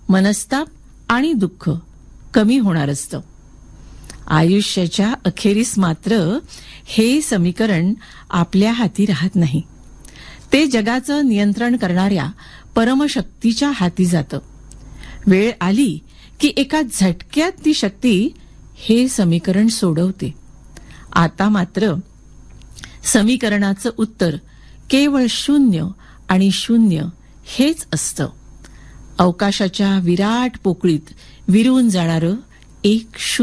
मनस्ताप आणि दुःख कमी होणार असतं. आयुष्याच्या अखेरीस मात्र हे समीकरण आपल्या हाती राहत नाही. ते जगाचं नियंत्रण करणाऱ्या परमशक्तीच्या हाती जातं. वेळ आली की एका झटक्यात ती शक्ती हे समीकरण सोडवते. आता मात्र समीकरणाचं उत्तर केवळ 0 आणि 0 हेच असतं. अवकाशाच्या विराट पोकळीत विरून जाणारं एक 0.